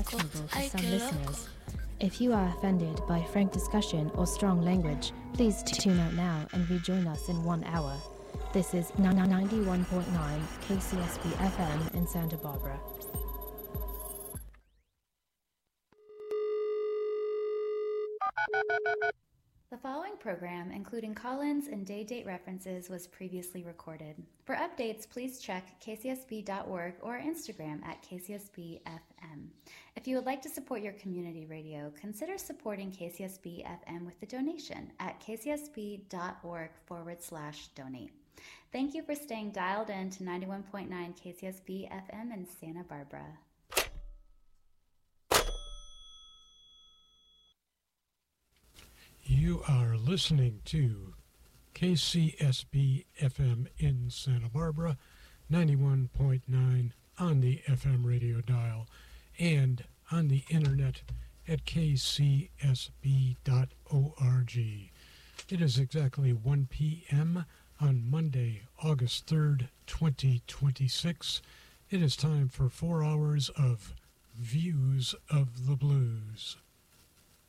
questionable to some listeners. If you are offended by frank discussion or strong language, please tune out now and rejoin us in 1 hour. This is 91.9 KCSB FM in Santa Barbara. The following program, including call-ins and day-date references, was previously recorded. For updates, please check kcsb.org or Instagram at kcsbfm. If you would like to support your community radio, consider supporting KCSB-FM with a donation at kcsb.org/donate. Thank you for staying dialed in to 91.9 KCSB-FM in Santa Barbara. You are listening to KCSB FM in Santa Barbara, 91.9 on the FM radio dial and on the internet at kcsb.org. It is exactly 1 p.m. on Monday, August 3rd, 2026. It is time for 4 hours of Views of the Blues.